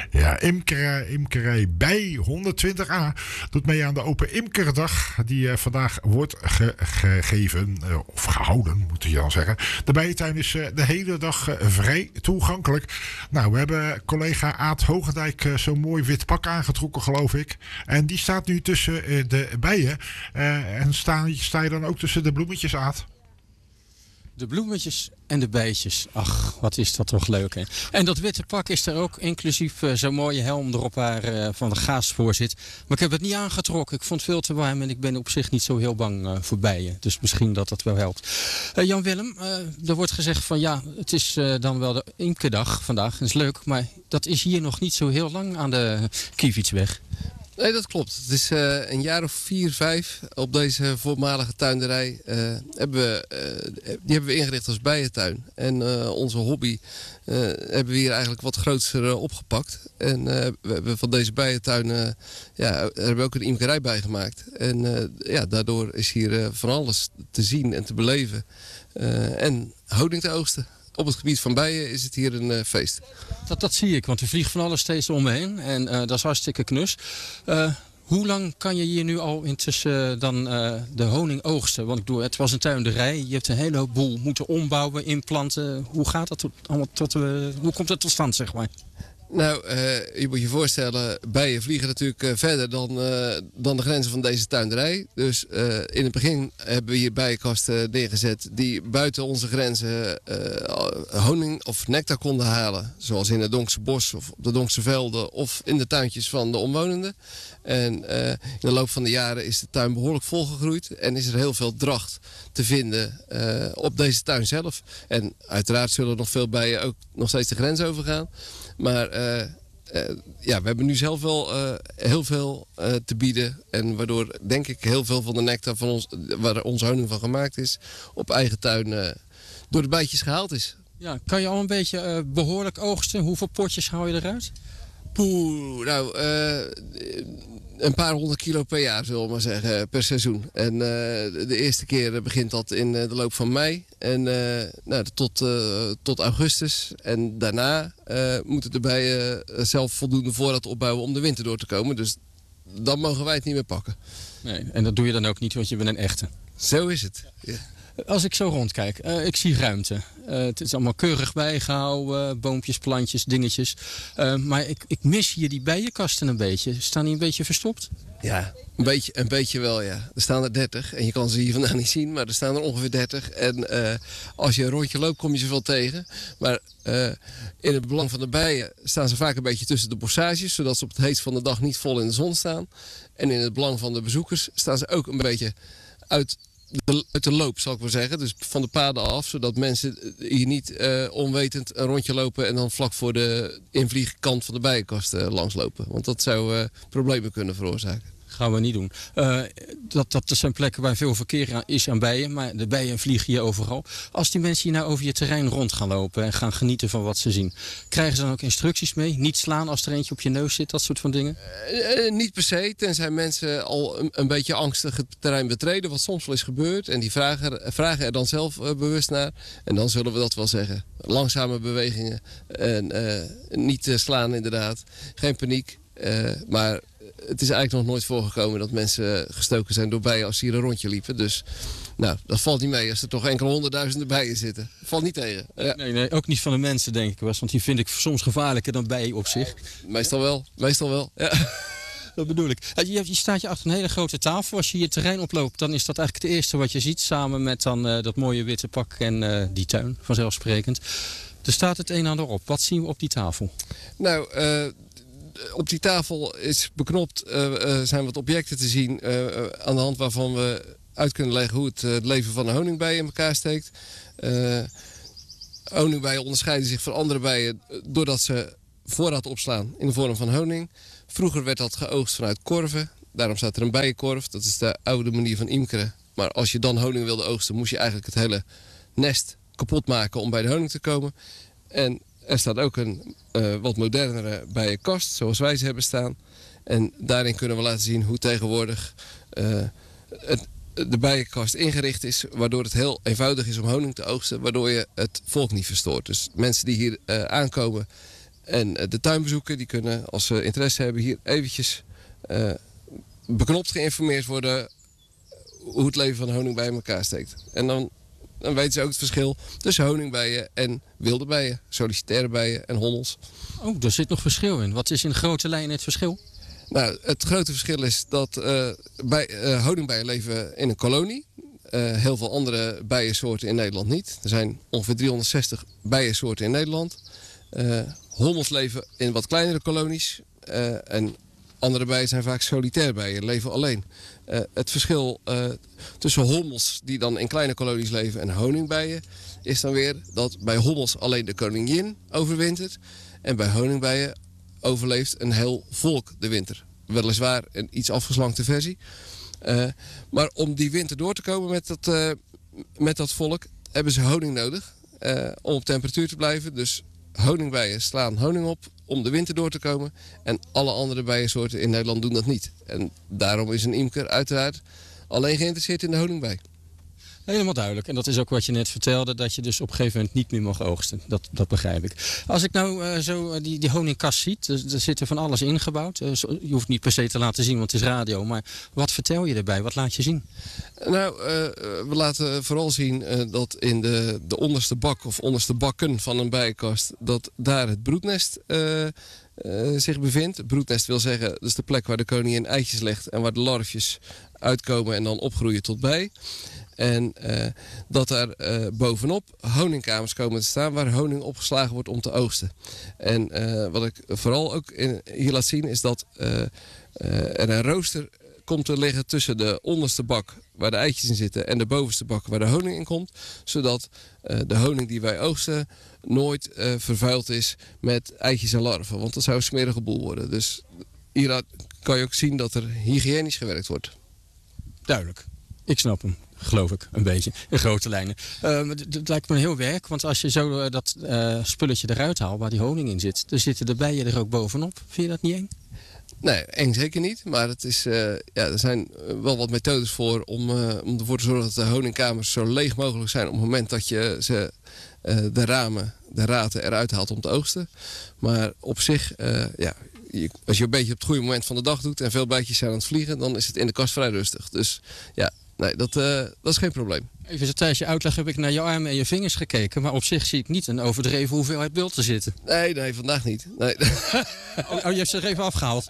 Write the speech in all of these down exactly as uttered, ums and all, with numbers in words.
Ja, imkerij, imkerij bij honderdtwintig A doet mee aan de Open Imkerdag. Die uh, vandaag wordt ge- gegeven, uh, of gehouden moet je dan zeggen. De bijentuin is uh, de hele dag uh, vrij toegankelijk. Nou, we hebben collega Aad Hogendijk uh, zo'n mooi wit pak aangetrokken, geloof ik. En die staat nu tussen uh, de bijen. Uh, en sta, sta je dan ook tussen de bloemetjes, Aad? De bloemetjes en de bijtjes. Ach, wat is dat toch leuk, hè? En dat witte pak is er ook, inclusief uh, zo'n mooie helm erop waar uh, Van de Gaas voor zit. Maar ik heb het niet aangetrokken. Ik vond het veel te warm en ik ben op zich niet zo heel bang uh, voor bijen. Dus misschien dat dat wel helpt. Uh, Jan-Willem, uh, er wordt gezegd van ja, het is uh, dan wel de imkerdag vandaag. Dat is leuk, maar dat is hier nog niet zo heel lang aan de Kievietsweg. Nee, dat klopt. Het is uh, een jaar of vier, vijf op deze voormalige tuinderij. Uh, hebben we, uh, die hebben we ingericht als bijentuin. En uh, onze hobby uh, hebben we hier eigenlijk wat groter uh, opgepakt. En uh, we hebben van deze bijentuin uh, ja, er hebben we ook een imkerij bij gemaakt. En uh, ja, daardoor is hier uh, van alles te zien en te beleven. Uh, en honing te oogsten. Op het gebied van bijen is het hier een uh, feest. Dat, dat zie ik, want er vliegt van alles steeds om me heen. En uh, dat is hartstikke knus. Uh, hoe lang kan je hier nu al intussen uh, dan uh, de honing oogsten? Want ik bedoel, het was een tuinderij. Je hebt een hele boel moeten ombouwen, inplanten. Hoe gaat dat tot, allemaal tot, uh, hoe komt het tot stand, zeg maar? Nou, uh, je moet je voorstellen, bijen vliegen natuurlijk uh, verder dan, uh, dan de grenzen van deze tuinderij. Dus uh, in het begin hebben we hier bijenkasten neergezet die buiten onze grenzen uh, honing of nectar konden halen. Zoals in het Donkse bos of op de Donkse velden of in de tuintjes van de omwonenden. En uh, in de loop van de jaren is de tuin behoorlijk volgegroeid en is er heel veel dracht te vinden uh, op deze tuin zelf. En uiteraard zullen nog veel bijen ook nog steeds de grens overgaan. Maar uh, uh, ja, we hebben nu zelf wel uh, heel veel uh, te bieden. En waardoor denk ik heel veel van de nectar van ons, waar onze honing van gemaakt is, op eigen tuin uh, door de bijtjes gehaald is. Ja, kan je al een beetje uh, behoorlijk oogsten? Hoeveel potjes hou je eruit? Poeh, nou, uh, een paar honderd kilo per jaar, zullen we maar zeggen, per seizoen. En uh, de eerste keer begint dat in de loop van mei en uh, nou, tot, uh, tot augustus. En daarna uh, moeten de bijen uh, zelf voldoende voorraad opbouwen om de winter door te komen. Dus dan mogen wij het niet meer pakken. Nee, en dat doe je dan ook niet, want je bent een echte. Zo is het, ja. Als ik zo rondkijk, uh, ik zie ruimte. Uh, het is allemaal keurig bijgehouden, boompjes, plantjes, dingetjes. Uh, maar ik, ik mis hier die bijenkasten een beetje. Staan die een beetje verstopt? Ja, een beetje, een beetje wel, ja. Er staan er dertig en je kan ze hier vandaan niet zien, maar er staan er ongeveer dertig. En uh, als je een rondje loopt, kom je zoveel tegen. Maar uh, in het belang van de bijen staan ze vaak een beetje tussen de bossages, zodat ze op het heetst van de dag niet vol in de zon staan. En in het belang van de bezoekers staan ze ook een beetje uit de, uit de loop, zal ik maar zeggen. Dus van de paden af, zodat mensen hier niet uh, onwetend een rondje lopen en dan vlak voor de invliegkant van de bijenkast uh, langslopen. Want dat zou uh, problemen kunnen veroorzaken. Gaan we niet doen. Uh, dat, dat zijn plekken waar veel verkeer is aan bijen, maar de bijen vliegen hier overal. Als die mensen hier nou over je terrein rond gaan lopen en gaan genieten van wat ze zien, krijgen ze dan ook instructies mee? Niet slaan als er eentje op je neus zit, dat soort van dingen? Uh, uh, niet per se, tenzij mensen al een, een beetje angstig het terrein betreden, wat soms wel eens gebeurt. En die vragen, vragen er dan zelf uh, bewust naar. En dan zullen we dat wel zeggen. Langzame bewegingen en uh, niet uh, slaan inderdaad. Geen paniek, uh, maar het is eigenlijk nog nooit voorgekomen dat mensen gestoken zijn door bijen als ze hier een rondje liepen. Dus nou, dat valt niet mee als er toch enkele honderdduizenden bijen zitten. Valt niet tegen. Ja. Nee, nee, ook niet van de mensen denk ik was, want die vind ik soms gevaarlijker dan bijen op zich. Meestal wel, meestal wel. Ja. Dat bedoel ik. Je, je staat je achter een hele grote tafel. Als je je terrein oploopt, dan is dat eigenlijk het eerste wat je ziet. Samen met dan uh, dat mooie witte pak en uh, die tuin, vanzelfsprekend. Er staat het een en ander op. Wat zien we op die tafel? Nou, uh, op die tafel is beknopt, uh, uh, zijn wat objecten te zien uh, uh, aan de hand waarvan we uit kunnen leggen hoe het, uh, het leven van een honingbij in elkaar steekt. Uh, honingbijen onderscheiden zich van andere bijen doordat ze voorraad opslaan in de vorm van honing. Vroeger werd dat geoogst vanuit korven. Daarom staat er een bijenkorf. Dat is de oude manier van imkeren. Maar als je dan honing wilde oogsten, moest je eigenlijk het hele nest kapot maken om bij de honing te komen. En er staat ook een uh, wat modernere bijenkast, zoals wij ze hebben staan. En daarin kunnen we laten zien hoe tegenwoordig uh, het, de bijenkast ingericht is, waardoor het heel eenvoudig is om honing te oogsten, waardoor je het volk niet verstoort. Dus mensen die hier uh, aankomen En uh, de tuinbezoeker die kunnen, als ze interesse hebben, hier eventjes uh, beknopt geïnformeerd worden hoe het leven van de honingbijen in elkaar steekt. En dan, dan weten ze ook het verschil tussen honingbijen en wilde bijen, solitaire bijen en hommels. Oh, er zit nog verschil in. Wat is in grote lijnen het verschil? Nou, het grote verschil is dat uh, bij, uh, honingbijen leven in een kolonie. Uh, heel veel andere bijensoorten in Nederland niet. Er zijn ongeveer driehonderdzestig bijensoorten in Nederland. Uh, hommels leven in wat kleinere kolonies. Uh, en andere bijen zijn vaak solitaire bijen, leven alleen. Uh, het verschil uh, tussen hommels die dan in kleine kolonies leven en honingbijen is dan weer dat bij hommels alleen de koningin overwintert. En bij honingbijen overleeft een heel volk de winter. Weliswaar een iets afgeslankte versie. Uh, maar om die winter door te komen met dat, uh, met dat volk hebben ze honing nodig uh, om op temperatuur te blijven. Dus honingbijen slaan honing op om de winter door te komen. En alle andere bijensoorten in Nederland doen dat niet. En daarom is een imker uiteraard alleen geïnteresseerd in de honingbij. Helemaal duidelijk. En dat is ook wat je net vertelde, dat je dus op een gegeven moment niet meer mag oogsten. Dat, dat begrijp ik. Als ik nou uh, zo uh, die, die honingkast ziet, er, er zit er van alles ingebouwd. Uh, zo, je hoeft niet per se te laten zien, want het is radio. Maar wat vertel je erbij? Wat laat je zien? Nou, uh, we laten vooral zien uh, dat in de, de onderste bak of onderste bakken van een bijenkast, dat daar het broednest uh, uh, zich bevindt. Het broednest wil zeggen, dat is de plek waar de koningin eitjes legt en waar de larfjes uitkomen en dan opgroeien tot bij. En uh, dat daar uh, bovenop honingkamers komen te staan waar honing opgeslagen wordt om te oogsten. En uh, wat ik vooral ook in, hier laat zien is dat uh, uh, er een rooster komt te liggen tussen de onderste bak waar de eitjes in zitten en de bovenste bak waar de honing in komt. Zodat uh, de honing die wij oogsten nooit uh, vervuild is met eitjes en larven. Want dat zou een smerige boel worden. Dus hieruit kan je ook zien dat er hygiënisch gewerkt wordt. Duidelijk. Ik snap hem. Geloof ik, een beetje, in grote lijnen. Uh, het lijkt me een heel werk, want als je zo uh, dat uh, spulletje eruit haalt waar die honing in zit, dan zitten de bijen er ook bovenop. Vind je dat niet eng? Nee, eng zeker niet. Maar het is, uh, ja, er zijn wel wat methodes voor om, uh, om ervoor te zorgen dat de honingkamers zo leeg mogelijk zijn op het moment dat je ze, uh, de ramen, de raten eruit haalt om te oogsten. Maar op zich, uh, ja, je, als je een beetje op het goede moment van de dag doet en veel bijtjes zijn aan het vliegen, dan is het in de kast vrij rustig. Dus ja, nee, dat, uh, dat is geen probleem. Even tijdens je uitleg heb ik naar je armen en je vingers gekeken. Maar op zich zie ik niet een overdreven hoeveelheid bulten zitten. Nee, nee, vandaag niet. Nee. Oh, oh, je hebt ze er even afgehaald?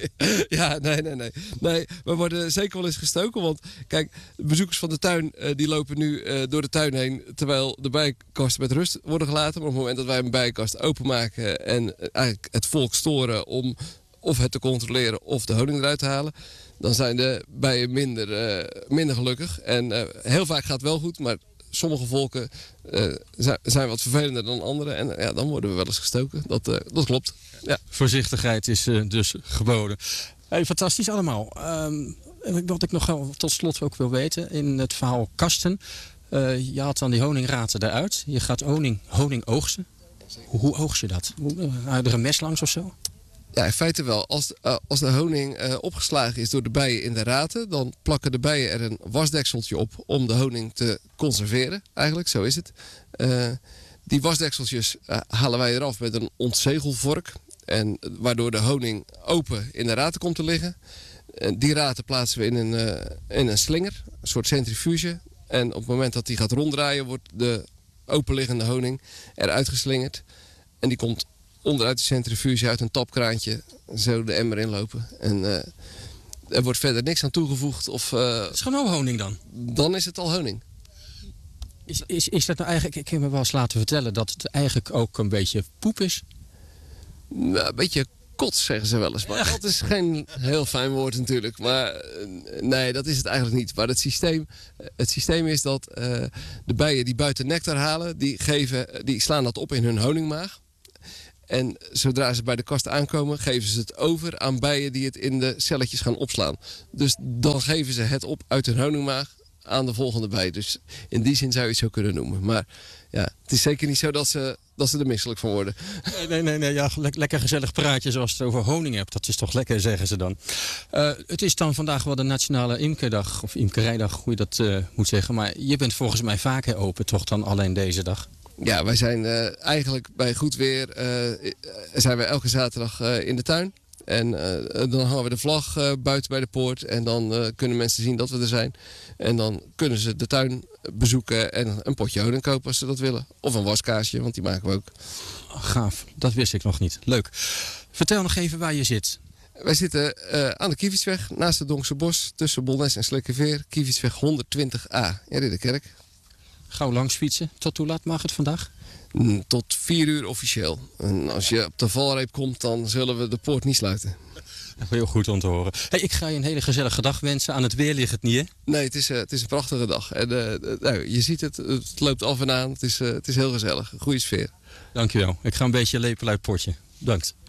Ja, nee, nee, nee. Nee, we worden zeker wel eens gestoken. Want kijk, de bezoekers van de tuin uh, die lopen nu uh, door de tuin heen. Terwijl de bijenkasten met rust worden gelaten. Maar op het moment dat wij een bijenkast openmaken en eigenlijk het volk storen om of het te controleren of de honing eruit te halen, dan zijn de bijen minder, uh, minder gelukkig. En uh, heel vaak gaat het wel goed, maar sommige volken uh, zijn, zijn wat vervelender dan andere. En uh, ja, dan worden we wel eens gestoken. Dat, uh, dat klopt. Ja. Voorzichtigheid is uh, dus geboden. Hey, fantastisch allemaal. Um, wat ik nog wel tot slot ook wil weten, in het verhaal kasten. Uh, je haalt dan die honingraten eruit. Je gaat honing, honing oogsten. Hoe, hoe oogst je dat? Haal je er een mes langs of zo? Ja, in feite wel. Als, uh, als de honing uh, opgeslagen is door de bijen in de raten, dan plakken de bijen er een wasdekseltje op om de honing te conserveren. Eigenlijk, zo is het. Uh, die wasdekseltjes uh, halen wij eraf met een ontzegelvork. En, uh, waardoor de honing open in de raten komt te liggen. Uh, die raten plaatsen we in een, uh, in een slinger, een soort centrifuge. En op het moment dat die gaat ronddraaien, wordt de openliggende honing eruit geslingerd. En die komt onderuit de centrifuge uit een tapkraantje zo de emmer inlopen. En uh, er wordt verder niks aan toegevoegd. Of, uh, het is gewoon honing dan? Dan is het al honing. Is, is, is dat nou eigenlijk, ik heb me wel eens laten vertellen dat het eigenlijk ook een beetje poep is? Nou, een beetje kots zeggen ze wel eens. Maar dat is geen heel fijn woord natuurlijk. Maar uh, nee, dat is het eigenlijk niet. Maar het systeem, het systeem is dat uh, de bijen die buiten nectar halen, die, geven, die slaan dat op in hun honingmaag. En zodra ze bij de kast aankomen, geven ze het over aan bijen die het in de celletjes gaan opslaan. Dus dan geven ze het op uit hun honingmaag aan de volgende bij. Dus in die zin zou je het zo kunnen noemen. Maar ja, het is zeker niet zo dat ze, dat ze er misselijk van worden. Nee, nee, nee. nee ja, le- lekker gezellig praatje zoals je het over honing hebt. Dat is toch lekker, zeggen ze dan. Uh, het is dan vandaag wel de Nationale Imkerdag, of Imkerijdag, hoe je dat uh, moet zeggen. Maar je bent volgens mij vaker open, toch dan alleen deze dag? Ja, wij zijn uh, eigenlijk bij goed weer uh, zijn wij elke zaterdag uh, in de tuin. En uh, dan hangen we de vlag uh, buiten bij de poort. En dan uh, kunnen mensen zien dat we er zijn. En dan kunnen ze de tuin bezoeken en een potje honing kopen als ze dat willen. Of een waskaasje, want die maken we ook. Gaaf, dat wist ik nog niet. Leuk. Vertel nog even waar je zit. Wij zitten uh, aan de Kievietsweg, naast het Donkse Bos, tussen Bolnes en Slikkeveer. Kievietsweg honderdtwintig A in Ridderkerk. Gauw langs fietsen. Tot hoe laat mag het vandaag? Mm, tot vier uur officieel. En als je op de valreep komt, dan zullen we de poort niet sluiten. Heel goed om te horen. Hey, ik ga je een hele gezellige dag wensen. Aan het weer ligt het niet, hè? Nee, het is, uh, het is een prachtige dag. En, uh, nou, je ziet het, het loopt af en aan. Het is, uh, het is heel gezellig. Een goede sfeer. Dankjewel. Ik ga een beetje lepelen uit het potje. Dank.